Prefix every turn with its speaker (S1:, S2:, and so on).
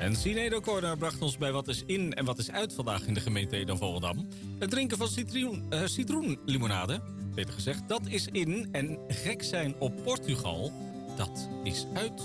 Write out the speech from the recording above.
S1: En Sinead O'Connor bracht ons bij wat is in en wat is uit vandaag in de gemeente Edam-Volendam. Het drinken van citroenlimonade, beter gezegd, dat is in. En gek zijn op Portugal, dat is uit.